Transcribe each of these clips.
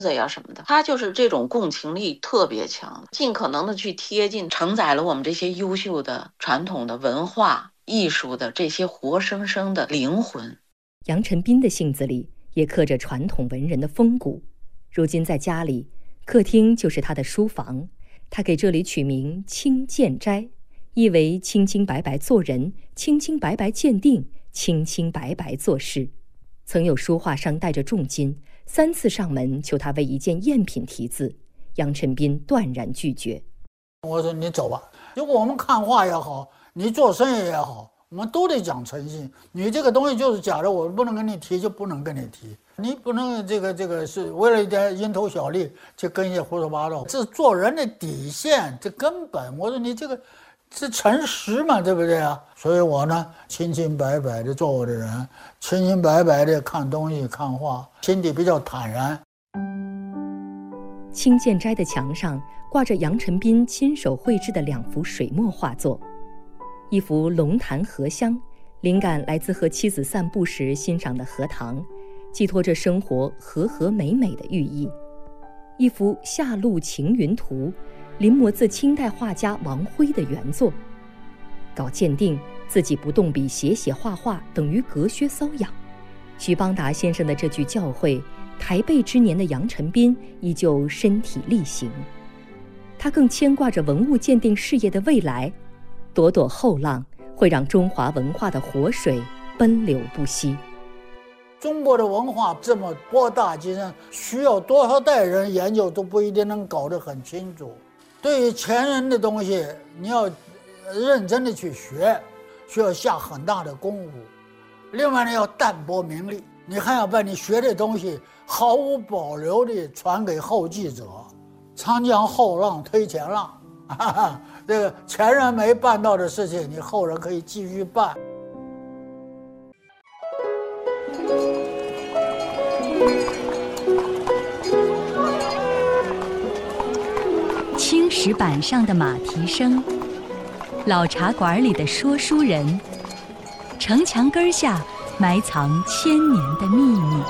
子呀什么的，他就是这种共情力特别强，尽可能的去贴近承载了我们这些优秀的传统的文化艺术的这些活生生的灵魂。 杨晨斌的性子里也刻着传统文人的风骨，如今在家里，客厅就是他的书房，他给这里取名清鉴斋，意为清清白白做人，清清白白鉴定，清清白白做事。曾有书画商带着重金3次上门求他为一件赝品题字，杨晨斌断然拒绝。 我说你走吧，如果我们看画也好，你做生意也好，我们都得讲诚信。你这个东西就是假的，我不能跟你提就不能跟你提，你不能这个是为了一点蝇头小利就跟一些胡说八道，这是做人的底线，这根本。我说你这个是诚实嘛，对不对啊？所以我呢，清清白白的做我的人，清清白白的看东西看画，心底比较坦然。 清鉴斋的墙上挂着杨晨斌亲手绘制的2幅水墨画作，一幅龙潭荷香，灵感来自和妻子散步时欣赏的荷塘，寄托着生活和和美美的寓意；一幅夏露晴云图，临摹自清代画家王辉的原作。搞鉴定，自己不动笔写画画等于隔靴搔痒。徐邦达先生的这句教诲，台背之年的杨晨斌依旧身体力行。他更牵挂着文物鉴定事业的未来，朵朵后浪会让中华文化的活水奔流不息。 中国的文化这么博大精深，需要多少代人研究都不一定能搞得很清楚。对于前人的东西，你要认真的去学，需要下很大的功夫。另外呢，要淡泊名利，你还要把你学的东西毫无保留地传给后继者。长江后浪推前浪，这个前人没办到的事情，你后人可以继续办。 青石板上的马蹄声，老茶馆里的说书人，城墙根下埋藏千年的秘密。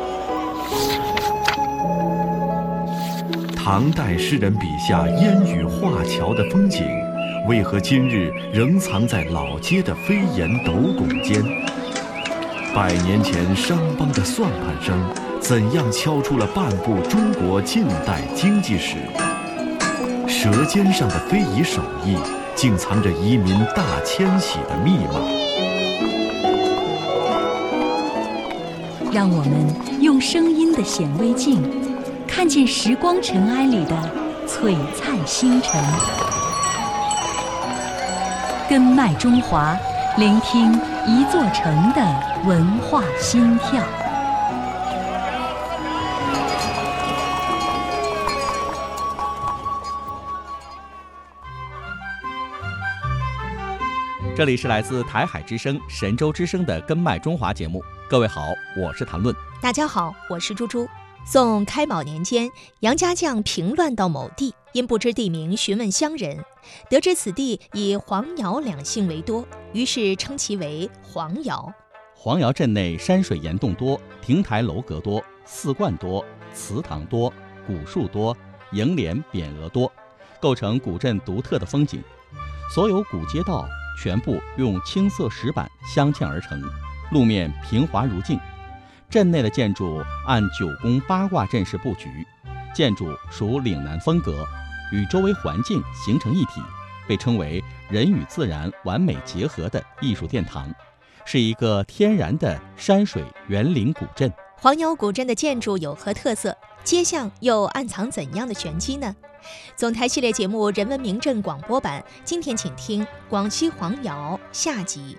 唐代诗人笔下烟雨画桥的风景，为何今日仍藏在老街的飞檐斗拱间？100年前商帮的算盘声，怎样敲出了半部中国近代经济史？舌尖上的非遗手艺，竟藏着移民大迁徙的密码。 让我们用声音的显微镜，看见时光尘埃里的璀璨星辰。根脉中华，聆听一座城的文化心跳。 这里是来自台海之声、神州之声的《根脉中华》节目。各位好，我是谭论。 大家好，我是猪猪。宋开宝年间，杨家将平乱到某地，因不知地名，询问乡人，得知此地以黄姚2姓为多，于是称其为黄姚。 黄姚镇内山水岩洞多，亭台楼阁多，寺观多，祠堂多，古树多，楹联匾额多，构成古镇独特的风景。所有古街道全部用青色石板镶嵌而成，路面平滑如镜。镇内的建筑按9宫8卦阵式布局，建筑属岭南风格，与周围环境形成一体，被称为人与自然完美结合的艺术殿堂，是一个天然的山水园林古镇。 黄姚古镇的建筑有何特色？街巷又暗藏怎样的玄机呢？总台系列节目《人文名镇》广播版，今天请听广西黄姚下集。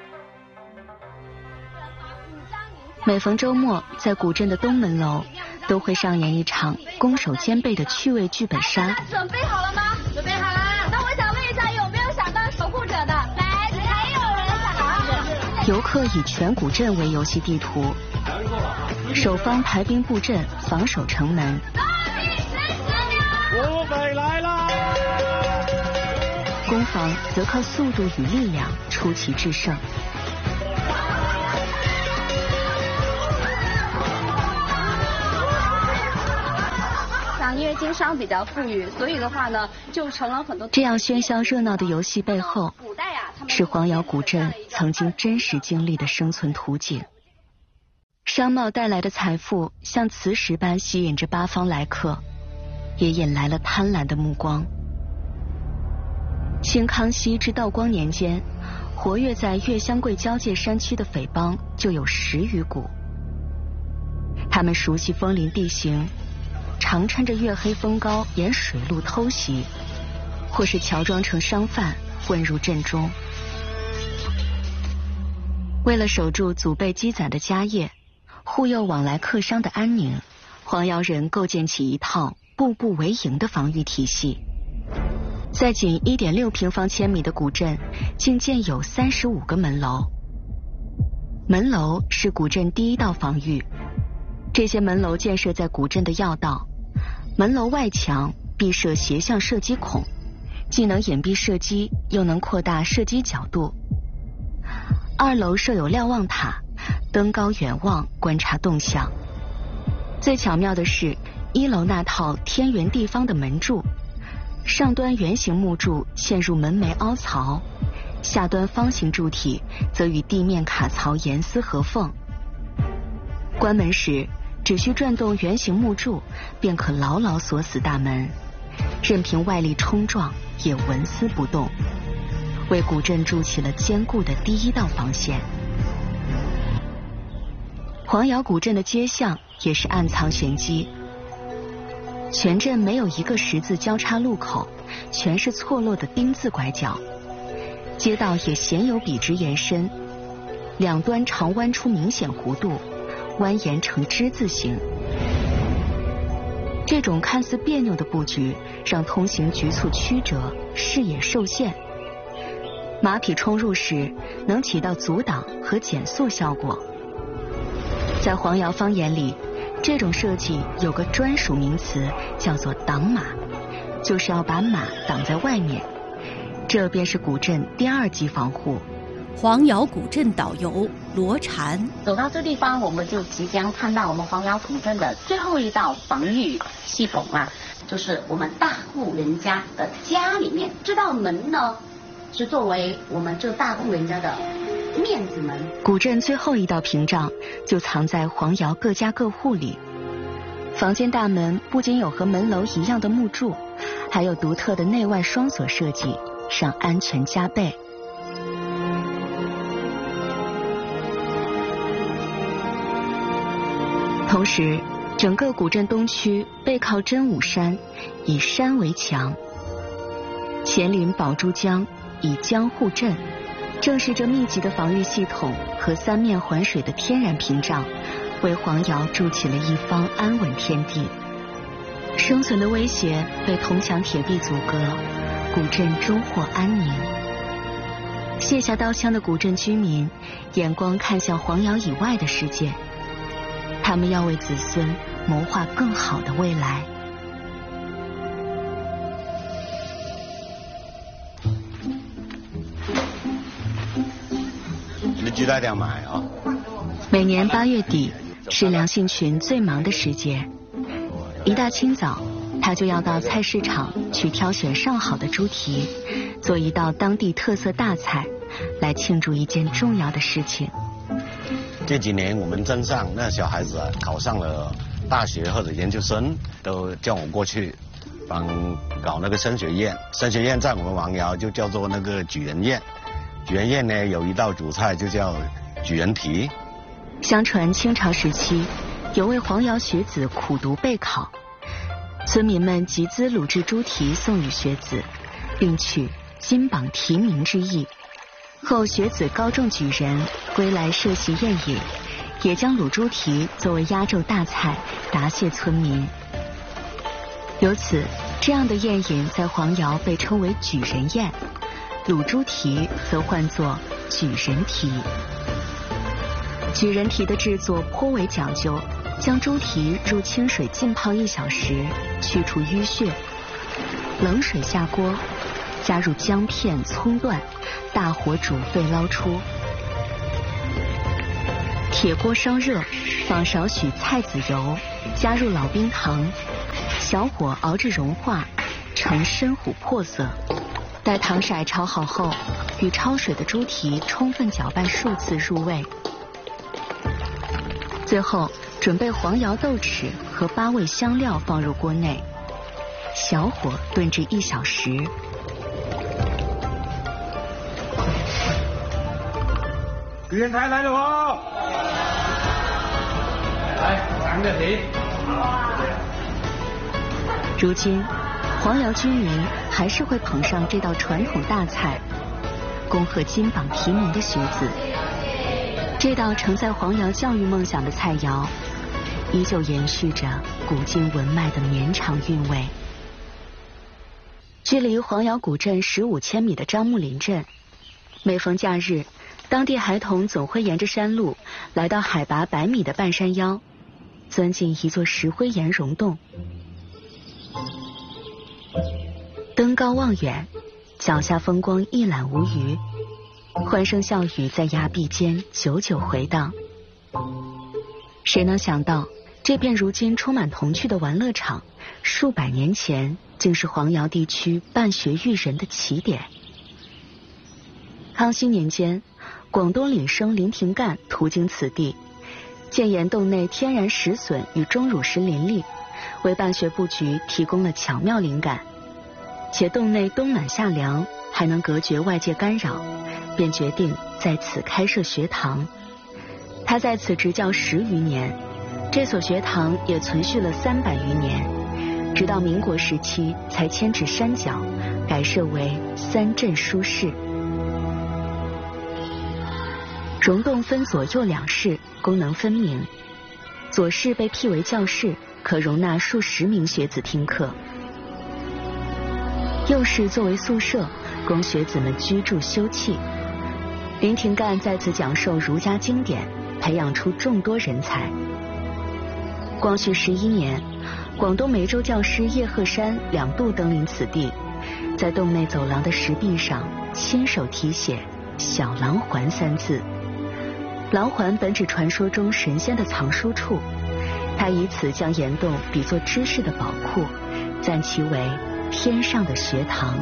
每逢周末，在古镇的东门楼都会上演一场攻守兼备的趣味剧本杀。 准备好了吗？准备好了。那我想问一下，有没有想当守护者的？来，还有人想？ 游客以全古镇为游戏地图，守方排兵布阵，防守城门。 土匪来了！ 攻防则靠速度与力量出奇制胜。 像因为经商比较富裕，所以的话呢，就成了很多这样喧嚣热闹的游戏背后，是黄窑古镇曾经真实经历的生存图景。商贸带来的财富像磁石般吸引着八方来客，也引来了贪婪的目光。清康熙至道光年间，活跃在月湘桂交界山区的匪帮就有10余股。他们熟悉枫林地形，常趁着月黑风高沿水路偷袭，或是乔装成商贩混入镇中。为了守住祖辈积攒的家业，护佑往来客商的安宁，黄窑人构建起一套步步为营的防御体系。在仅1.6平方千米的古镇，竟建有35个门楼。门楼是古镇第一道防御，这些门楼建设在古镇的要道，门楼外墙必设斜向射击孔，既能隐蔽射击，又能扩大射击角度。2楼设有瞭望塔，登高远望，观察动向。最巧妙的是1楼那套天圆地方的门柱，上端圆形木柱嵌入门楣凹槽，下端方形柱体则与地面卡槽严丝合缝。关门时只需转动圆形木柱，便可牢牢锁死大门，任凭外力冲撞也纹丝不动，为古镇筑起了坚固的第一道防线。黄窑古镇的街巷也是暗藏玄机，全镇没有一个十字交叉路口，全是错落的丁字拐角，街道也鲜有笔直延伸，两端常弯出明显弧度，蜿蜒成之字形。这种看似别扭的布局让通行局促曲折，视野受限。马匹冲入时能起到阻挡和减速效果。在黄窑方言里，这种设计有个专属名词，叫做挡马，就是要把马挡在外面。这便是古镇第2级防护。 黄窑古镇导游罗婵， 走到这地方，我们就即将看到我们黄窑古镇的最后一道防御系统啊，就是我们大户人家的家里面，这道门呢是作为我们这大户人家的面子门。 古镇最后一道屏障就藏在黄窑各家各户里。房间大门不仅有和门楼一样的木柱，还有独特的内外双锁设计，让安全加倍。同时，整个古镇东区背靠真武山，以山为墙，前临宝珠江，以江护镇。正是这密集的防御系统和三面环水的天然屏障，为黄窑筑起了一方安稳天地。生存的威胁被铜墙铁壁阻隔，古镇终获安宁。卸下刀枪的古镇居民，眼光看向黄窑以外的世界，他们要为子孙谋划更好的未来。 你鸡蛋要买啊！ 每年8月底是梁幸群最忙的时节，一大清早，他就要到菜市场去挑选上好的猪蹄，做一道当地特色大菜，来庆祝一件重要的事情。 这几年我们镇上那小孩子啊，考上了大学或者研究生，都叫我过去帮搞那个升学宴。升学宴在我们黄窑就叫做那个举人宴。举人宴呢，有一道主菜就叫举人蹄。 相传清朝时期，有位黄窑学子苦读备考，村民们集资卤制猪蹄送与学子，并取金榜题名之意。后学子高中举人归来设席宴饮，也将卤猪蹄作为压轴大菜答谢村民。由此，这样的宴饮在黄窑被称为举人宴，卤猪蹄则唤作举人蹄。举人蹄的制作颇为讲究，将猪蹄入清水浸泡1小时，去除淤血，冷水下锅，加入姜片、葱段，大火煮沸捞出。铁锅烧热，放少许菜籽油，加入老冰糖， 小火熬至融化，呈深琥珀色。待糖色炒好后，与焯水的猪蹄充分搅拌数次入味。最后准备黄瑶豆豉和8味香料放入锅内，小火炖至1小时。 原台来了哦！来，尝个皮。 如今，黄瑶居民还是会捧上这道传统大菜，恭贺金榜题名的学子。这道承载黄瑶教育梦想的菜肴，依旧延续着古今文脉的绵长韵味。距离黄瑶古镇15千米的樟木林镇，每逢假日，当地孩童总会沿着山路来到海拔100米的半山腰，钻进一座石灰岩溶洞。登高望远，脚下风光一览无余，欢声笑语在崖壁间久久回荡。谁能想到，这片如今充满童趣的玩乐场，数百年前竟是黄瑶地区办学育人的起点。康熙年间，广东领生林廷干途经此地，见岩洞内天然石笋与钟乳石林立，为办学布局提供了巧妙灵感。且洞内冬暖夏凉，还能隔绝外界干扰，便决定在此开设学堂。他在此执教10余年，这所学堂也存续了300余年，直到民国时期才迁至山脚，改设为3镇书室。溶洞分左右2室，功能分明。左室被辟为教室，可容纳数十名学子听课。右室作为宿舍，供学子们居住休憩。林廷干在此讲授儒家经典，培养出众多人才。光绪11年，广东梅州教师叶鹤山2度登临此地，在洞内走廊的石壁上亲手题写“小廊环”3字。廊环本指传说中神仙的藏书处，他以此将岩洞比作知识的宝库，赞其为天上的学堂。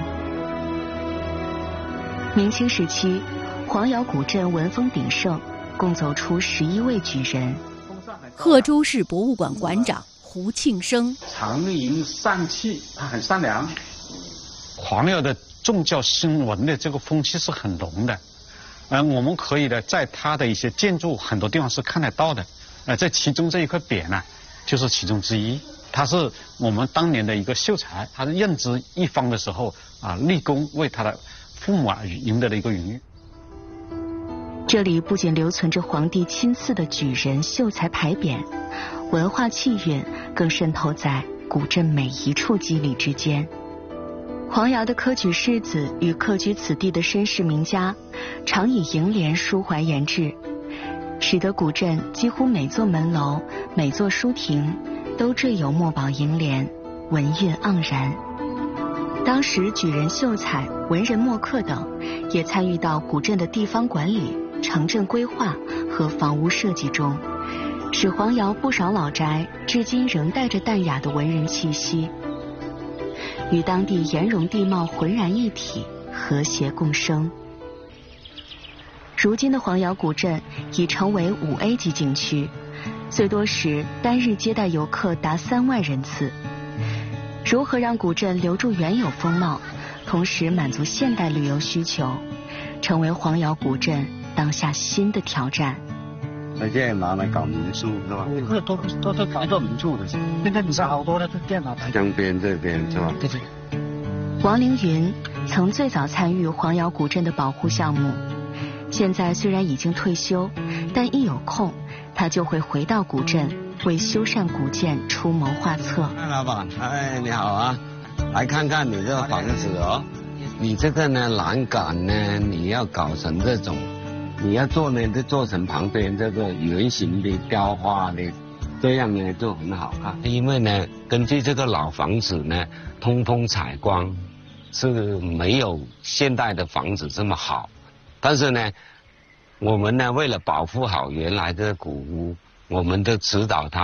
明清时期，黄瑶古镇文风鼎盛，共走出11位举人。 贺州市博物馆馆长胡庆生： 常迎善气，他很善良。 黄瑶的宗教新闻的这个风气是很浓的，我们可以的在它的一些建筑很多地方是看得到的，在其中这一块匾呢，就是其中之一。他是我们当年的一个秀才，他是任职一方的时候立功，为他的父母赢得了一个荣誉。 这里不仅留存着皇帝亲赐的举人秀才牌匾，文化气韵更渗透在古镇每一处肌理之间。黄瑶的科举士子与客居此地的绅士名家，常以楹联抒怀言志，使得古镇几乎每座门楼、每座书亭都缀有墨宝楹联，文韵盎然。当时举人秀才、文人墨客等也参与到古镇的地方管理、城镇规划和房屋设计中，使黄瑶不少老宅至今仍带着淡雅的文人气息，与当地岩溶地貌浑然一体，和谐共生。如今的黄瑶古镇已成为5A 级景区，最多时单日接待游客达3万人次。如何让古镇留住原有风貌，同时满足现代旅游需求，成为黄瑶古镇当下新的挑战。 那现在拿来搞民宿是吧？ 都是搞做民宿的，现在你看好多的电脑台。 江边这边是吧？ 对对。 王凌云曾最早参与黄瑶古镇的保护项目，现在虽然已经退休，但一有空，他就会回到古镇，为修缮古建出谋划策。 老板，你好啊，来看看你这个房子哦。你这个呢栏杆呢，你要搞成这种，你要做呢就做成旁边这个圆形的雕花的，这样呢就很好看。因为呢，根据这个老房子呢，通风采光是没有现代的房子这么好，但是呢，我们呢为了保护好原来的古屋，我们都指导他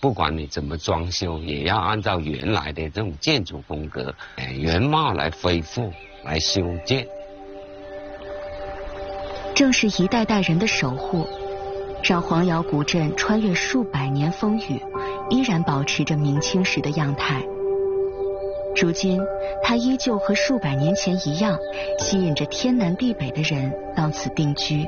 不管你怎么装修，也要按照原来的这种建筑风格、原貌来恢复、来修建。 正是一代代人的守护，让黄窑古镇穿越数百年风雨，依然保持着明清时的样态。如今，它依旧和数百年前一样，吸引着天南地北的人到此定居。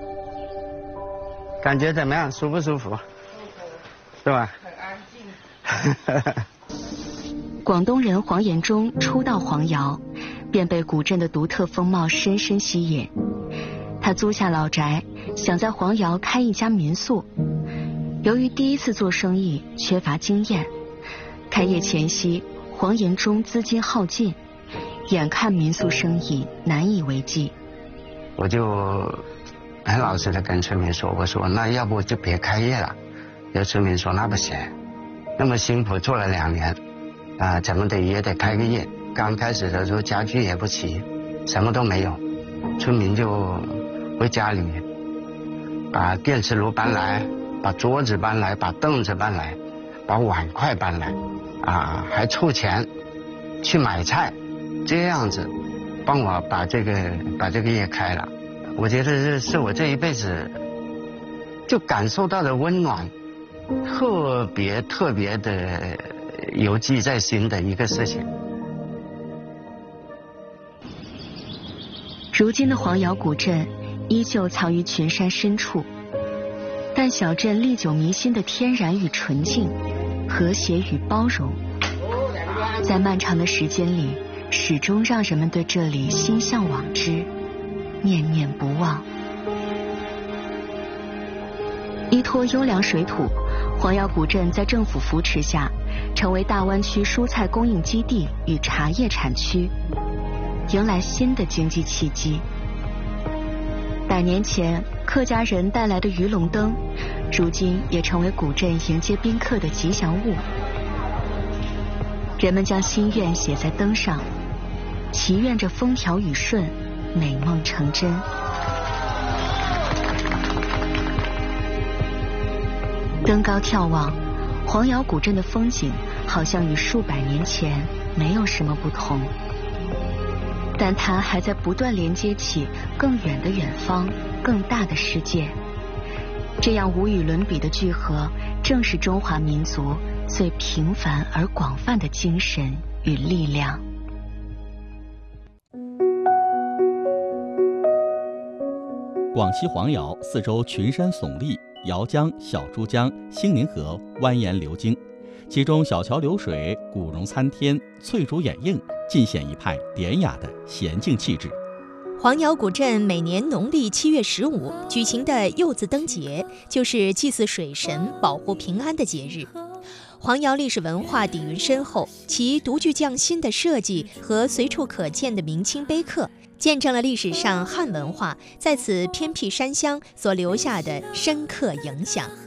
感觉怎么样？舒不舒服？是吧？ 很安静。广东人黄延忠初到黄窑，便被古镇的独特风貌深深吸引。他租下老宅，想在黄窑开一家民宿。由于第一次做生意，缺乏经验，开业前夕，黄延忠资金耗尽，眼看民宿生意难以为继， 我就很老实的跟村民说，我说那要不就别开业了。有村民说那不行，那么辛苦做了2年，怎么也得开个业。刚开始的时候家具也不齐，什么都没有，村民就回家里把电磁炉搬来，把桌子搬来，把凳子搬来，把碗筷搬来，还凑钱去买菜，这样子帮我把这个业开了。我觉得这是我这一辈子就感受到的温暖，特别的犹记在心的一个事情。 如今的黄窑古镇依旧藏于群山深处，但小镇历久弥新的天然与纯净，和谐与包容，在漫长的时间里，始终让人们对这里心向往之，念念不忘。依托优良水土，黄窑古镇在政府扶持下，成为大湾区蔬菜供应基地与茶叶产区，迎来新的经济契机。100年前客家人带来的鱼龙灯，如今也成为古镇迎接宾客的吉祥物。人们将心愿写在灯上，祈愿着风调雨顺，美梦成真。登高眺望，黄窑古镇的风景好像与数百年前没有什么不同，但它还在不断连接起更远的远方，更大的世界。这样无与伦比的聚合，正是中华民族最平凡而广泛的精神与力量。 广西黄窑四周群山耸立，瑶江、小珠江、兴宁河蜿蜒流经，其中小桥流水、古榕参天、翠竹掩映，尽显一派典雅的娴静气质。 黄窑古镇每年农历7月15举行的柚子灯节，就是祭祀水神、保护平安的节日。黄窑历史文化底蕴深厚，其独具匠心的设计和随处可见的明清碑刻，见证了历史上汉文化在此偏僻山乡所留下的深刻影响。